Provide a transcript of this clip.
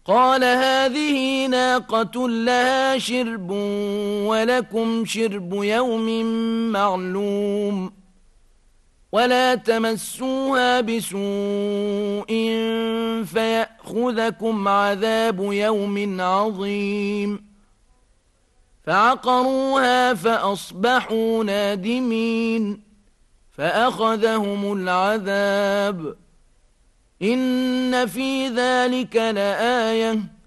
قال هذه ناقة لها شرب ولكم شرب يوم معلوم ولا تمسوها بسوء فيأخذكم عذاب يوم عظيم فعقروها فأصبحوا نادمين فأخذهم العذاب إن في ذلك لآية